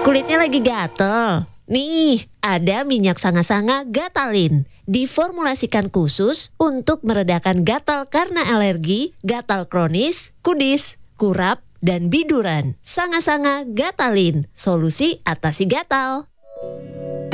Kulitnya lagi gatel? Nih, ada minyak sanga-sanga Gatalin. Diformulasikan khusus untuk meredakan gatal karena alergi, gatal kronis, kudis, kurap, dan biduran. Sanga-sanga Gatalin, solusi atasi gatal.